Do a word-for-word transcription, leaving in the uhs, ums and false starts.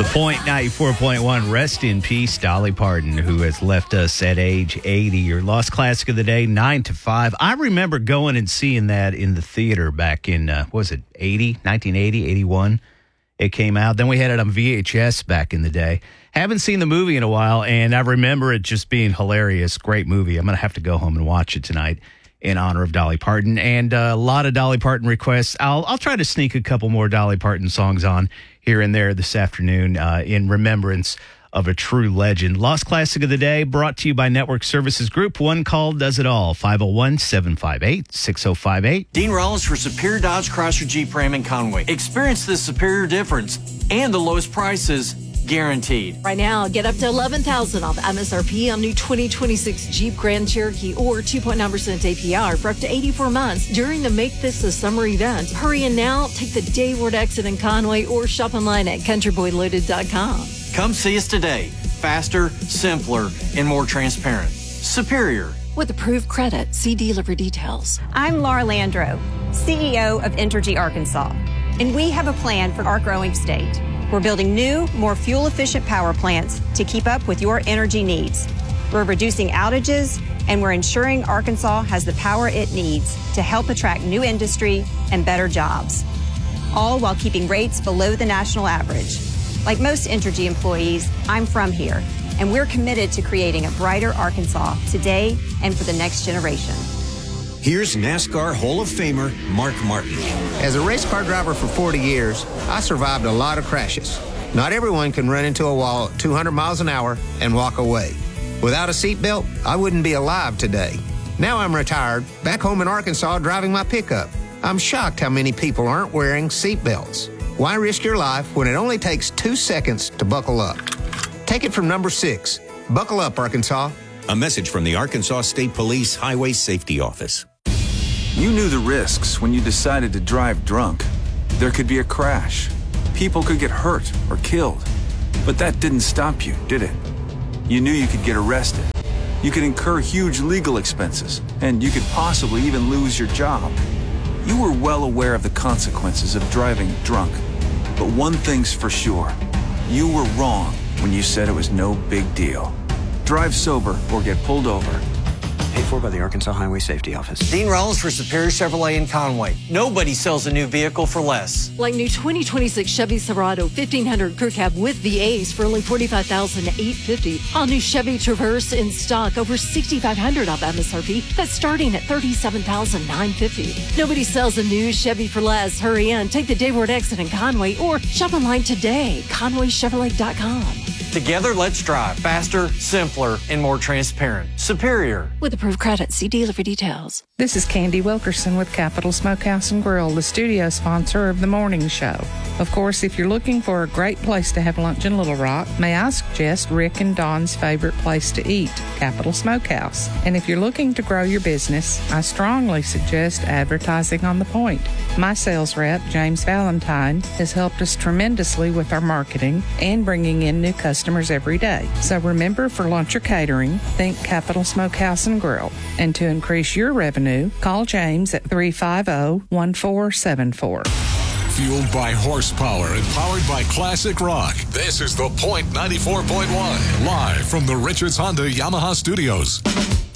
The Point ninety-four point one. Rest in peace, Dolly Parton, who has left us at age eighty. Your Lost Classic of the Day, nine to five. I remember going and seeing that in the theater back in, uh, what was it, eighty, nineteen eighty, eighty-one? It came out. Then we had it on V H S back in the day. Haven't seen the movie in a while, and I remember it just being hilarious. Great movie. I'm going to have to go home and watch it tonight in honor of Dolly Parton. And uh, a lot of Dolly Parton requests. I'll, I'll try to sneak a couple more Dolly Parton songs on here and there this afternoon uh, in remembrance of a true legend. Lost Classic of the Day brought to you by Network Services Group. One call does it all. five oh one, seven five eight, six oh five eight. Dean Rollins for Superior Dodge Chrysler Jeep Ram in Conway. Experience the superior difference and the lowest prices guaranteed. Right now, get up to eleven thousand dollars off M S R P on new twenty twenty-six Jeep Grand Cherokee or two point nine percent A P R for up to eighty-four months during the Make This a Summer event. Hurry in now, take the Dayward exit in Conway or shop online at country boy loaded dot com. Come see us today. Faster, simpler, and more transparent. Superior. With approved credit, see dealer for details. I'm Laura Landro, C E O of Entergy Arkansas, and we have a plan for our growing state. We're building new, more fuel-efficient power plants to keep up with your energy needs. We're reducing outages, and we're ensuring Arkansas has the power it needs to help attract new industry and better jobs, all while keeping rates below the national average. Like most Entergy employees, I'm from here, and we're committed to creating a brighter Arkansas today and for the next generation. Here's NASCAR Hall of Famer Mark Martin. As a race car driver for forty years, I survived a lot of crashes. Not everyone can run into a wall at two hundred miles an hour and walk away. Without a seatbelt, I wouldn't be alive today. Now I'm retired, back home in Arkansas driving my pickup. I'm shocked how many people aren't wearing seatbelts. Why risk your life when it only takes two seconds to buckle up? Take it from number six. Buckle up, Arkansas. A message from the Arkansas State Police Highway Safety Office. You knew the risks when you decided to drive drunk. There could be a crash. People could get hurt or killed. But that didn't stop you, did it? You knew you could get arrested. You could incur huge legal expenses, and you could possibly even lose your job. You were well aware of the consequences of driving drunk. But one thing's for sure. You were wrong when you said it was no big deal. Drive sober or get pulled over. Paid for by the Arkansas Highway Safety Office. Dean Rollins for Superior Chevrolet in Conway. Nobody sells a new vehicle for less. Like new twenty twenty-six Chevy Silverado fifteen hundred Crew Cab with the Ace for only forty-five thousand eight hundred fifty dollars. All new Chevy Traverse in stock over sixty-five hundred dollars off M S R P. That's starting at thirty-seven thousand nine hundred fifty dollars. Nobody sells a new Chevy for less. Hurry in, take the Dayward exit in Conway or shop online today, conway chevrolet dot com. Together, let's drive faster, simpler, and more transparent. Superior. With approved credit, see dealer for details. This is Candy Wilkerson with Capital Smokehouse and Grill, the studio sponsor of the morning show. Of course, if you're looking for a great place to have lunch in Little Rock, may I suggest Rick and Don's favorite place to eat, Capital Smokehouse. And if you're looking to grow your business, I strongly suggest advertising on The Point. My sales rep, James Valentine, has helped us tremendously with our marketing and bringing in new customers every day. So remember, for lunch or catering, think Capital Smokehouse and Grill. And to increase your revenue, call James at three five zero, one four seven four. Fueled by horsepower and powered by classic rock. This is The Point ninety-four point one, live from the Richards Honda Yamaha Studios.